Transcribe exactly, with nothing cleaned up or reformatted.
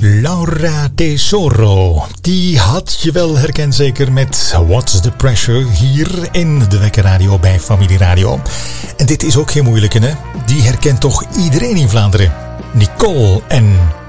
Laura Tesoro, die had je wel herkend zeker met What's the Pressure hier in de Wekker Radio bij Familie Radio. En dit is ook geen moeilijke, hè? Die herkent toch iedereen in Vlaanderen? Nicole en